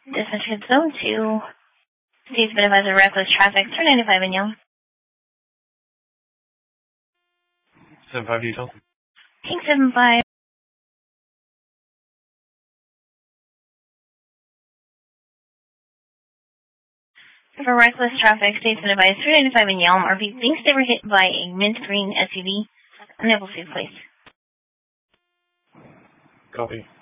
Dispatch Zone 2. Please be advised of reckless traffic, 395 in Yelm. 75 detail. King 75. For reckless traffic, states and advised 395 in Yelm. RV thinks they were hit by a mint green SUV. Unable to see the place. Copy.